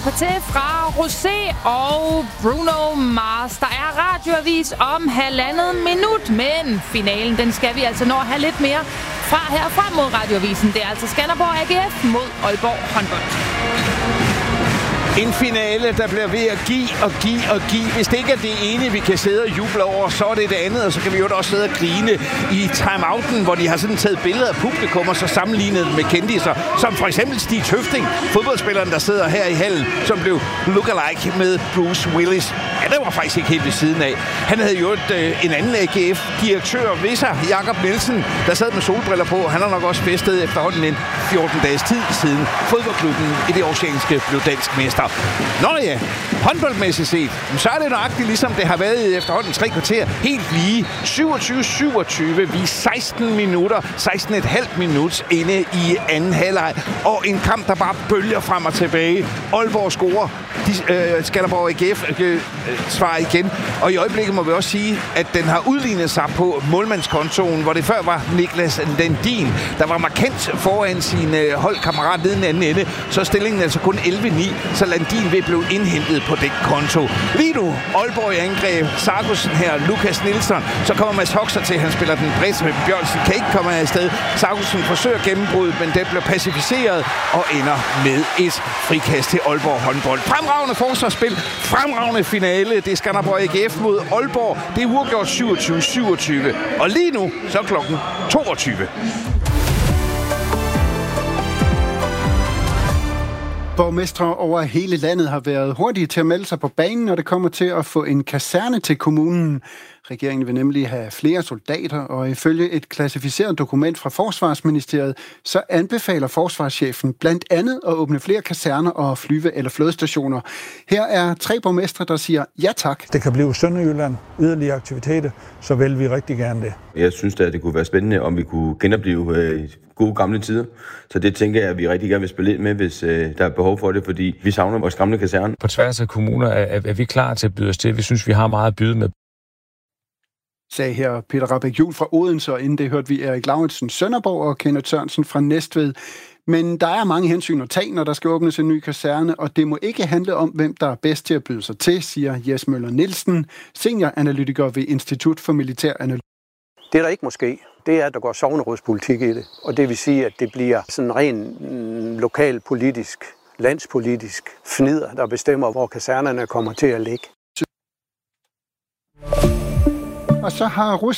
Pathé fra Rosé og Bruno Mars. Der er radioavis om 1,5 minut, men finalen, den skal vi altså nå at have lidt mere fra her frem mod radioavisen. Det er altså Skanderborg AGF mod Aalborg håndbold. En finale, der bliver ved at give og give og give. Hvis det ikke er det ene, vi kan sidde og juble over, så er det det andet, og så kan vi jo også sidde og grine i timeouten, hvor de har sådan taget billeder af publikum og så sammenlignet med kendiser, som for eksempel Stig Tøfting, fodboldspilleren, der sidder her i hallen, som blev lookalike med Bruce Willis. Ja, det var faktisk ikke helt ved siden af. Han havde jo en anden AGF-direktør ved sig, Jakob Nielsen, der sad med solbriller på. Han har nok også festet efterhånden en 14 dages tid siden fodboldklubben i det oceanske blev dansk mester. Nå ja, håndboldmæssigt set, så er det nøjagtigt ligesom det har været i efterhånden 3 kvarter. Helt lige 27-27. Vi er 16 minutter, 16,5 minut inde i anden halvleg. Og en kamp, der bare bølger frem og tilbage. Aalborg scorer. Skanderborg AGF svarer igen. Og i øjeblikket må vi også sige, at den har udlignet sig på målmandskontoen, hvor det før var Niklas Landin, der var markant foran sin holdkammerat ved den anden ende. Så er stillingen altså kun 11-9, så Landin vil blive indhentet på den konto. Lige nu, Aalborg i angreb, Sargussen her, Lukas Nielsen, så kommer Mads Hoxer til, han spiller den bredt med Bjørnsen, kan ikke komme afsted. Sargussen forsøger gennembrud, men den bliver pacificeret og ender med et frikast til Aalborg håndbold. Fremragende forsvarsspil, fremragende finale, det er Skanderborg AGF mod Aalborg, det er uafgjort 27-27, og lige nu, så er klokken 22. Borgmestre over hele landet har været hurtige til at melde sig på banen, når det kommer til at få en kaserne til kommunen. Regeringen vil nemlig have flere soldater, og ifølge et klassificeret dokument fra Forsvarsministeriet, så anbefaler forsvarschefen blandt andet at åbne flere kaserner og flyve- eller flådestationer. Her er 3 borgmestre, der siger ja tak. Det kan blive Sønderjylland, yderligere aktiviteter, så vil vi rigtig gerne det. Jeg synes da, at det kunne være spændende, om vi kunne genopleve gode gamle tider. Så det tænker jeg, at vi rigtig gerne vil spille ind med, hvis der er behov for det, fordi vi savner vores gamle kaserne. På tværs af kommuner er vi klar til at byde os til. Vi synes, vi har meget at byde med. Sagde her Peter Rahbæk-Juhl fra Odense, og inden det hørte vi Erik Lauritsen Sønderborg og Kenneth Sørensen fra Næstved. Men der er mange hensyn at tage, når der skal åbnes en ny kaserne, og det må ikke handle om, hvem der er bedst til at byde sig til, siger Jes Møller Nielsen, senioranalytiker ved Institut for Militær Analyse. Det der ikke måske, det er, at der går sognerådspolitik i det, og det vil sige, at det bliver sådan ren lokalpolitisk, landspolitisk fnider, der bestemmer, hvor kasernerne kommer til at ligge. Og så har